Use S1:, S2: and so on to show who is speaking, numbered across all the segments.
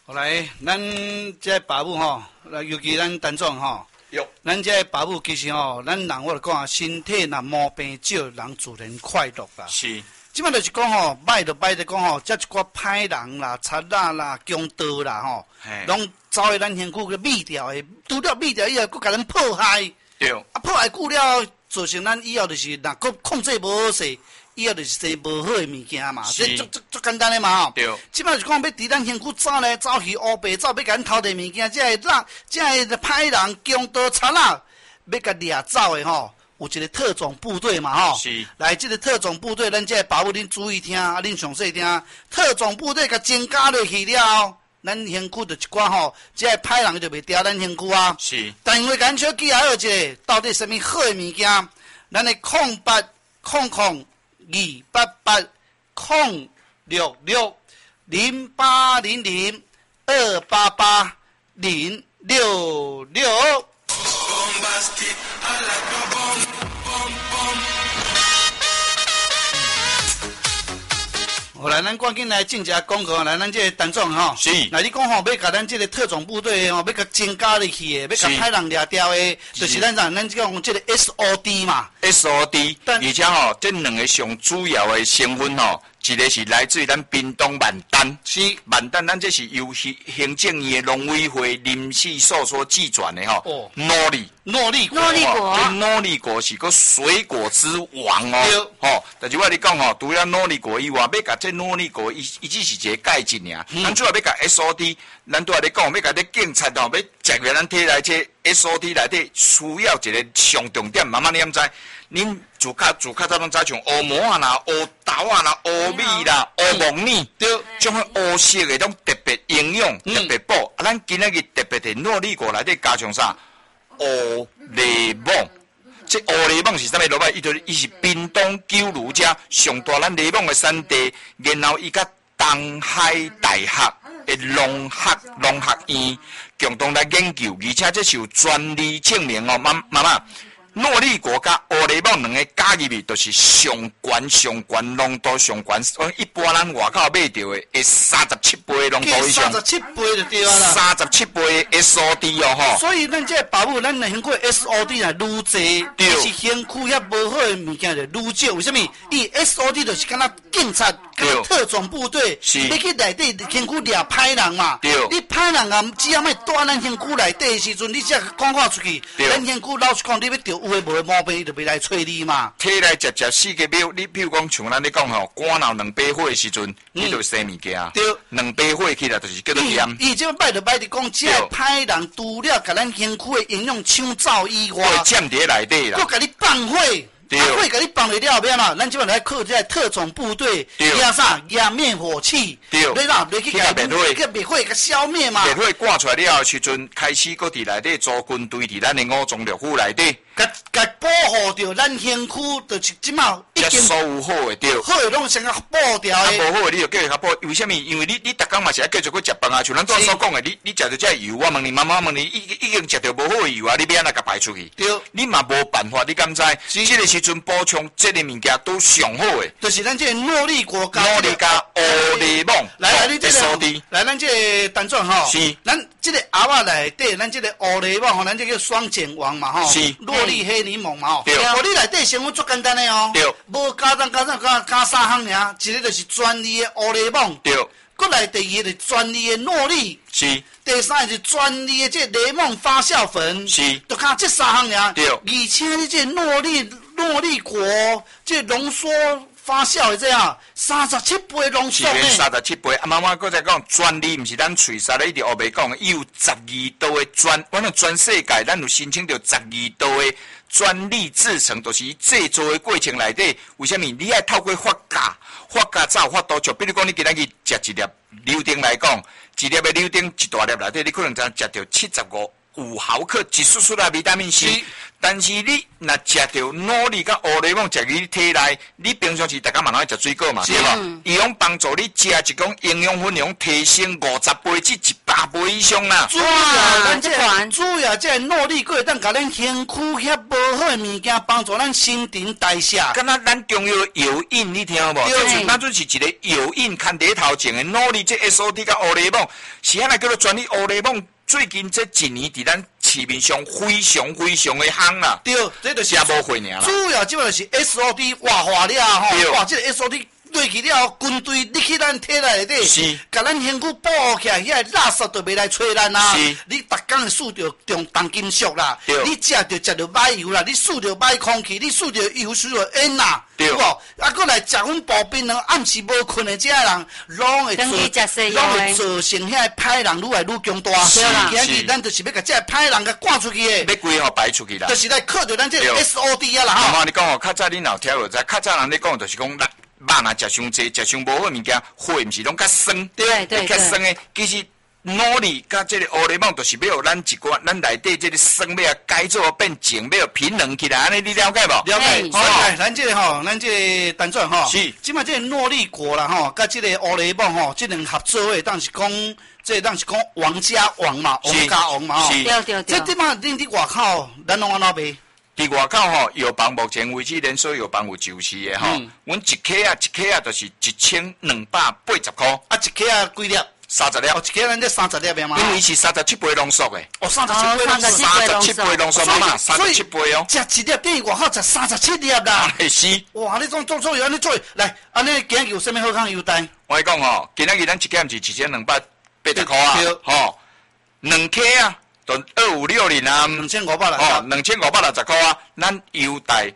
S1: 后来，咱这爸母吼，尤其咱陈总吼，咱这爸母其实吼，咱人我就讲，身体若毛病少，人自然快乐啦。
S2: 是。
S1: 即摆就是讲吼，歹就歹在讲吼，遮一寡歹人啦、贼仔啦、强盗啦吼，拢走去咱身躯去灭掉的，除了灭掉以后，佫甲咱迫害。
S2: 对。
S1: 迫害久了，造成咱以后就是若佫控制无好势。以后就是食无好的物件嘛，这足简单的嘛吼。对。即摆就讲要伫咱身躯走来走去，乌白走，要甲咱偷摕物件，这个歹人、强盗、贼仔，要甲掠走的吼，有一个特种部队嘛吼。是。来，这个特种部队，咱这个保护恁注意听，恁详细听。特种部队甲增加落去了，咱身躯就一寡吼，这个歹人就袂抓咱身躯啊。是。但因为咱小记好一个，到底什么好的物件？咱的0800。288-00-288-066。后来咱赶紧来进一下广告，来咱这个陈总吼。是。来你讲吼，要甲咱这个特种部队吼，要甲增加入去的，要甲歹人掠掉的，就是咱讲这个 SOD 嘛。
S2: SOD， 而且吼，这两个上主要的成分吼，一个是来自于咱屏东万丹。是。万丹，咱这是由行政院的农委会临时诉所寄转的吼。哦。诺丽果。这诺丽果是个水果之王哦。对。吼，但是我跟你讲吼，除了诺丽果以外，要甲这诺丽果，伊只是一个介质尔。咱主要要甲 SOD， 咱拄仔咧讲，要甲这警察吼，要植入咱体内这 SOD 内底，需要一个上重点，慢慢你毋知。恁自较早拢知像乌毛啊啦、乌豆啊啦、乌米啦、乌木耳，对，种乌色的种特别营养、特别补。啊，咱今仔日特别伫诺丽果内底加上啥？乌雷蒙。这乌雷蒙是啥物落来？伊是屏东九如遮上大咱雷蒙的产地，然后伊甲东海大学的农学院共同来研究，而且这是有专利证明哦，妈妈。诺丽果甲乌雷蒙两个加入去，就是上悬浓度上悬，一般咱外口买到的37倍浓度以上，37
S1: 倍就对啦。
S2: 37倍的 SOD 哦吼。
S1: 所以咱这保护咱的身躯 SOD 啊愈济，是身躯遐无好的物件就愈少。为什么？伊 SOD 就是敢若警察、特种部队，要去内底身躯掠歹人嘛。你歹人啊，只要莫带咱身躯内底的时阵，你只赶快出去，咱身躯老实讲，你要着。有诶无诶毛病，伊就袂来找你嘛。体
S2: 内直四个秒，你比如讲像咱咧讲吼，肝脑两把火诶时阵，你就生物件。对，两把火起来就是叫做炎。
S1: 伊即摆就摆伫讲，即个歹人除了甲咱身躯诶营养抢走以外，
S2: 会占伫内底啦，
S1: 佫甲你放火。火甲你放袂了，要嘛？咱即摆来靠这个特种部队，压啥？压灭火器。对，你哪落去甲灭火，甲消灭嘛。
S2: 灭火赶出来了后时阵，开始佫伫内底组军队伫咱的五脏六腑内底。
S1: 甲保护着咱身躯，就是即马
S2: 已经所有好诶，对。
S1: 好诶，拢先甲保掉诶。
S2: 无好诶，你就叫伊甲保。为什么？因为你逐工嘛是爱继续去食饭啊，像咱昨所讲诶，你食着这油，我问你妈妈问你，已经食着无好诶油啊，你要安怎甲排出去？对。你嘛无办法，你敢知？即个时阵补充这个物件都上好诶。
S1: 就是咱这个诺丽果加
S2: 乌雷蒙。
S1: 来，你这个，来，咱这个单转吼。是。咱这个盒仔内底，咱这个乌雷蒙吼，咱这个双碱王嘛吼。是。黑柠檬嘛吼，对，你内底成分足简单的哦，对，无加三项尔，一个就是专利的乌雷蒙，对，过来第二个就是专利的诺丽，是，第三个是专利的这雷蒙发酵粉，是，就加这三项尔，对，而且你这诺丽果这浓缩发酵的这样37倍浓缩呢
S2: ，37倍。啊，妈妈搁再讲，专利毋是咱嘴沙咧，一直后白讲，伊有12度的反正全世界咱有申请着12度的专利制成，就是伊制作的过程内底，为什么你爱透过发酵才有法度做？比如讲，你今仔日食一粒柳丁来讲，一粒的柳丁一大粒内底，你可能才食着75 5毫克一束束的维他命 C。但是你若食到努力甲乌雷蒙食入你体内，你平常时大家嘛拢爱食水果嘛，对吧？伊用帮助你食一种营养分量提升50倍至100倍以上啦。
S1: 主要这努力过当甲咱身躯遐无好的物件帮助咱新陈代谢。
S2: 敢若咱中药药引你听有无？就是咱就是一个药引看伫头前的努力，这 SOD 甲乌雷蒙是安尼叫做专利乌雷蒙。最近这一年伫咱市面上非常的夯啦，
S1: 对，这就是
S2: 也无会尔啦。
S1: 主要即个就是 SOD 活化了吼，哇，这个 SOD 落去了后，军队你去咱体内底，是，甲咱身躯保护起来，遐垃圾就袂来吹咱啦。是，你逐工会输着重金属啦，你食着歹油啦，你输着歹空气，你输着油输着烟啦。对无？啊，过来食阮步兵人暗时无困的这人，拢会造成遐歹人愈来愈强大。是啦，今日咱就是要甲这歹人甲赶出去的。
S2: 要规互排出去啦。
S1: 就是来靠着咱这 SOD 啊啦吼。
S2: 妈妈，你讲哦，较早恁老听有知，较早人咧讲就是讲肉若食伤济，食伤无好物件，火毋是拢较酸，
S1: 对，
S2: 较酸的，其实。努力甲这个乌雷蒙，就是要咱一寡咱内底这个酸要改造变净，要平衡起来，安尼你了解无？
S1: 了解。好，咱这个吼，咱这个单转吼，
S2: 是，
S1: 即摆这个诺丽果啦吼，甲这个乌雷蒙吼，这两合作的，当是讲，这当是讲王家王嘛，王家王嘛吼。
S2: 对。
S1: 这地方恁伫外口，咱拢安怎卖？
S2: 伫外口吼，药房目前为止连锁药房有就是的吼，阮一克啊，就是1280块。
S1: 啊，一克啊，几粒
S2: ？30粒，
S1: 一克咱这30粒的嘛，
S2: 因为是37倍浓缩的。
S1: 哦，37倍浓缩，
S2: 妈妈，37倍哦。
S1: 食一粒等于外口食37粒啦。
S2: 是。
S1: 哇，你种做安尼做，来，安尼今日有啥物好康优待？
S2: 我跟你讲吼，今日咱一克毋是1280块啊，吼，2克啊，就2560啊
S1: ，2560啦，
S2: 哦，2560块啊，咱优待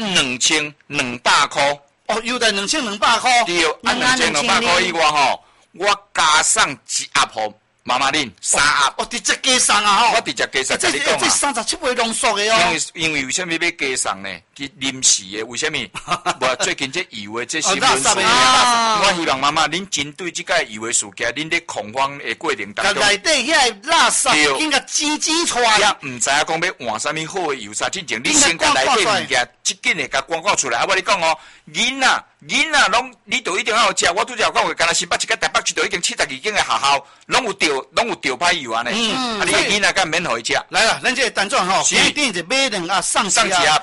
S2: 2200块。
S1: 哦，优待2200块。
S2: 对，啊，2200块以外吼。我加上一盒互妈妈恁3盒。
S1: 哦，直接加上啊吼！
S2: 我直接加上，跟你讲
S1: 啊。这37倍浓缩的哦。
S2: 因为为什么要加上呢？去临时的，为什么？无最近这油的这新闻事件，我希望妈妈恁针对这个油的事件，恁咧恐慌的过程当中，
S1: 内底遐垃圾应该挤出来。
S2: 也唔知影讲要换啥物好的油啥，进前你先甲内底物件，即紧的甲广告出来。啊，我你讲哦，囡仔拢，你就一定要食。我拄则有讲过，干那新北一个台北市就已经72间的学校，拢有调歹油安尼。啊，你囡仔敢免互伊食？
S1: 来啦，咱这个单转吼，一定是买两啊上市啊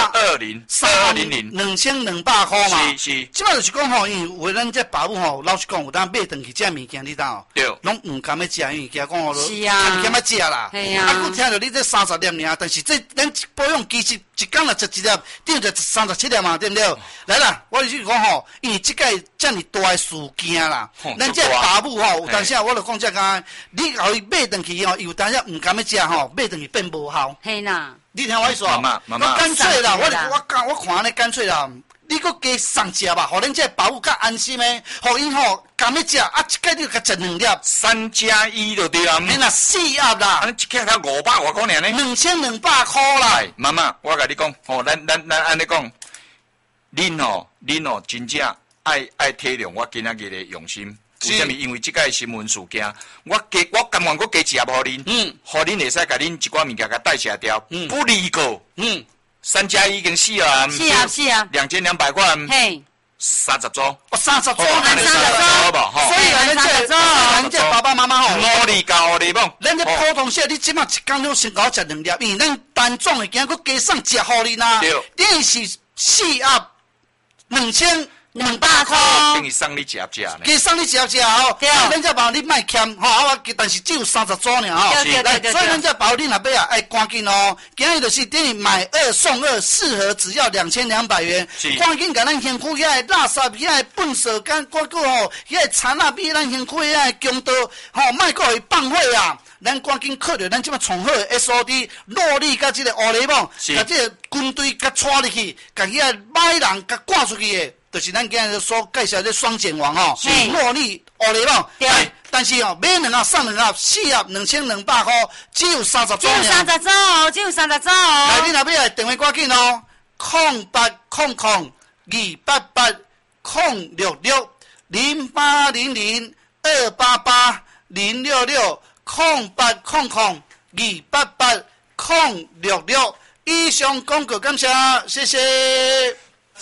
S1: ，3200块嘛。
S2: 是。
S1: 即摆就是讲吼，因为为咱这爸母吼，老实讲有当买回去这物件，你知道？
S2: 对。
S1: 拢唔甘要食，因为惊讲吼，
S3: 是啊，
S1: 唔甘要食啦。
S3: 系啊。
S1: 啊，我听到你这30粒尔，但是这咱保养其实一工就食一粒，等于就37粒嘛，对不对？来啦，我就是讲吼，因为这个遮尔大的事件啦，咱这爸母吼，有当时我就讲这个，你后伊买回去吼，有当时唔甘要食吼，买回去变无效。
S3: 嘿啦，
S1: 你听我意思哦，
S2: 妈妈，
S1: 我干脆啦，我看安尼干脆啦，你搁加送食吧，互恁这爸母较安心诶，互因吼甘要食，啊，一个你就甲食2粒
S2: ，3+1就对啦。
S1: 免啦4盒啦，
S2: 安尼一克才500外块尔呢
S1: ，2200块啦。
S2: 妈妈，我甲你讲，吼，咱安尼讲，恁哦，真正爱体谅我今仔日的用心。为什么？因为这个新闻事件，我甘愿我加一盒互恁，互恁会使甲恁一寡物件甲代谢掉，不离过。3+1已经4啊，2200块。
S3: 嘿
S2: ，30组。
S1: 哦，30组，
S2: 好不好？
S1: 所以咱这爸爸妈妈吼，
S2: 努力教你梦。
S1: 咱这普通些，你即马一工都先搞食2粒，因为咱单总的今搁加上食互恁呐。对。等于是4盒2200块，
S2: 等于送你一盒呢。
S1: 加送你一盒哦，咱这包你卖欠吼，但是只有30组尔吼。
S3: 对。
S1: 所以咱这包你若要爱赶紧哦，今日就是等于买2送2，4盒只要2200元。赶紧甲咱身躯遐垃圾、遐粪扫干，包括吼遐残啊，比咱身躯遐强盗吼，莫搁伊放火啊！咱赶紧靠着咱即摆创好的 SOD， 努力甲即个乌雷蒙，甲即个军队甲带入去，甲遐歹人甲赶出去的。就是咱今日所介绍的双剑王吼，诺丽乌雷蒙，但是哦，买2盒送2盒，4盒2200块，只有30组。
S3: 只有30组。来，
S1: 你若要来电话赶紧哦，0800-066-0800-288-066-0800 288-066。以上广告感谢，谢谢。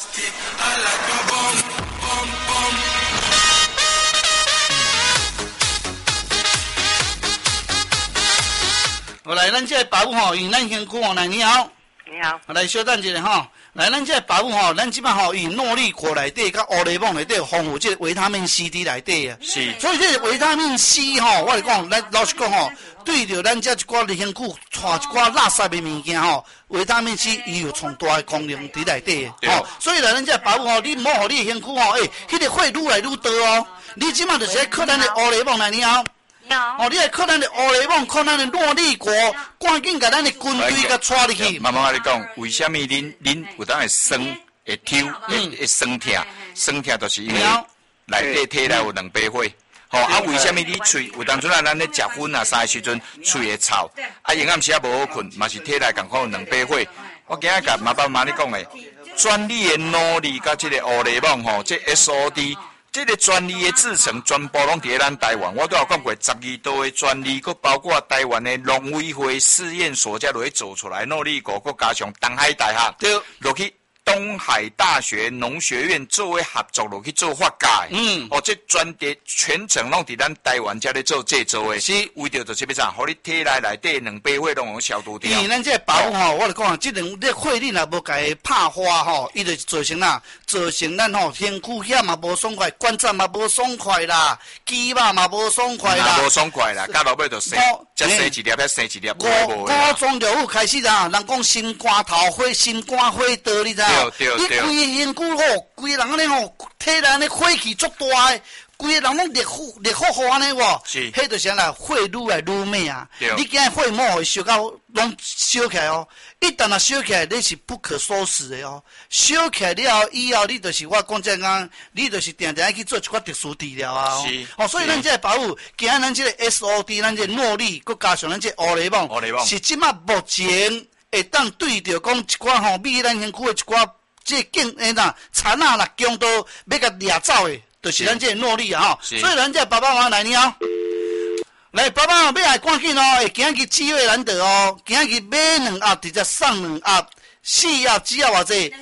S1: 好来，咱这个保姆吼，用咱先顾来，你好。
S4: 你好。
S1: 来，稍等一下吼。来，咱这个保姆吼，咱即摆吼用诺丽果内底甲乌雷梦内底有丰富这个维他命 C 伫内底啊。
S2: 是。
S1: 所以这个维他命 C 吼，我来讲，咱老实讲吼，对着咱这一寡身躯带一寡垃圾的物件吼，维他命 C 伊有从大的功能伫内底的。吼，所以来咱这个保姆吼，你莫互你的身躯吼，迄个血愈来愈多哦。你即摆就是靠咱的乌雷梦来，你好。哦，你来靠咱的乌雷梦，靠咱的诺丽果，赶紧甲咱的军队甲带入去。
S2: 慢慢我你讲，为什么恁有当会酸、会抽、会酸痛？酸痛就是因为内底体内有两杯火。吼啊，为什么你喙有当阵啊？咱咧食薰啊啥时阵喙会臭？啊，阴暗时啊无好困，嘛是体内共款有两杯火。我今仔甲妈爸妈你讲诶，专利的诺丽甲这个乌雷梦吼，这 SOD。这个专利的制成全部拢伫咱台湾，我都有讲过12道的专利，佮包括台湾的农委会试验所才落去做出来，诺丽果佮加上东海大学，对，落去东海大学农学院作为合作落去做发酵的。哦，这专利全程拢伫咱台湾才咧做制作的，是为着就是要啥，互你体内内底两杯火拢有消毒掉。
S1: 咱这保护吼，我来讲，这个火你若无甲伊拍花吼，伊就造成咱吼身躯遐嘛无爽快，关节嘛无爽快啦，肌肉嘛无爽快啦，
S2: 无爽快啦，到落尾就生，才生一粒，才生一粒，
S1: 高中就有开始啦，人讲心肝头火，心肝火倒，你知影？
S2: 对。
S1: 你规个身躯吼，规个人安尼吼，体内安尼火气足大诶，规个人拢热乎安尼喎。是。迄就是啦，火愈来愈猛啊！你今日火莫会烧到拢烧起来哦，一旦若烧起来，你是不可收拾的哦。烧起来了以后，你就是我讲这讲，你就是定定去做一寡特殊治疗啊。是。哦，所以咱这个保护，今日咱这个 SOD， 咱这个诺丽，佮加上咱这乌雷梦，是即马目前会当对着讲一寡吼，比咱身躯的一寡。这劲残啊，若强到要甲掠走的，就是咱这个诺丽啊吼。所以咱这爸爸妈妈来你好，来爸爸妈妈要来赶紧哦，今日机会难得哦，今日买2盒直接送2盒，4盒只要偌济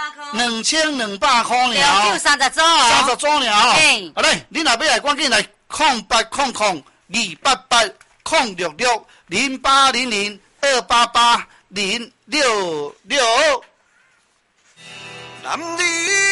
S1: ？2200块尔。
S3: 就30组哦。
S1: 30组尔吼。好嘞，你若要来赶紧来0800-066-0800-066。男儿